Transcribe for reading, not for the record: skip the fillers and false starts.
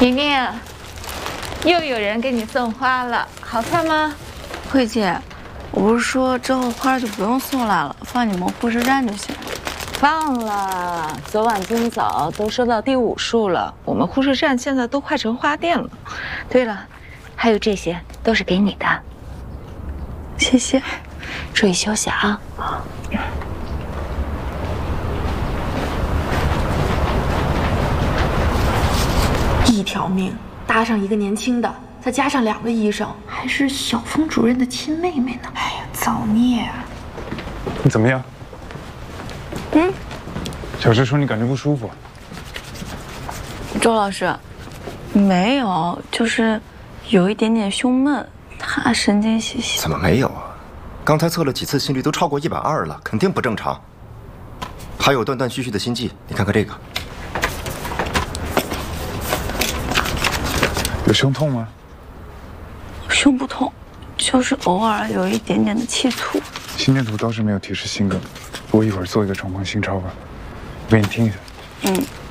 婷婷，又有人给你送花了，好看吗？ 慧姐，我不是说之后花就不用送来了，放你们护士站就行。 放了，昨晚今早都收到第5束了。我们护士站现在都快成花店了。对了，还有这些都是给你的， 谢谢， 注意休息啊。 一条命搭上一个年轻的，再加上2个医生，还是小峰主任的亲妹妹呢。哎呀，造孽啊！ 你怎么样？小石说你感觉不舒服。 周老师，没有，就是有一点点胸闷，他神经兮兮。 怎么没有啊？刚才测了几次心率都超过120了，肯定不正常。还有断断续续的心悸，你看看这个。 有胸痛吗？ 胸不痛，就是偶尔有一点点的气促。 心电图倒是没有提示心梗，不过一会儿做一个冲锋心超吧，我给你听一下。